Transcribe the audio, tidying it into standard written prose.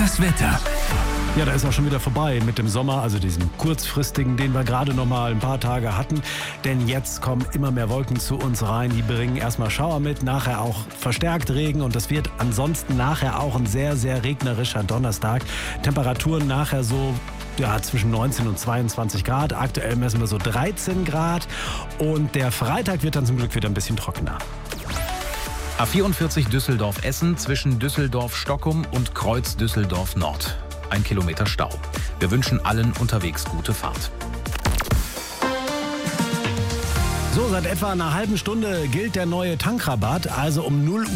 Das Wetter. Ja, da ist auch schon wieder vorbei mit dem Sommer, also diesem kurzfristigen, den wir gerade noch mal ein paar Tage hatten. Denn jetzt kommen immer mehr Wolken zu uns rein. Die bringen erstmal Schauer mit, nachher auch verstärkt Regen. Und das wird ansonsten nachher auch ein sehr, sehr regnerischer Donnerstag. Temperaturen nachher so zwischen 19 und 22 Grad. Aktuell messen wir so 13 Grad. Und der Freitag wird dann zum Glück wieder ein bisschen trockener. A44 Düsseldorf-Essen zwischen Düsseldorf-Stockum und Kreuz Düsseldorf-Nord. 1 Kilometer Stau. Wir wünschen allen unterwegs gute Fahrt. So, seit etwa einer halben Stunde gilt der neue Tankrabatt. Also um 0 Uhr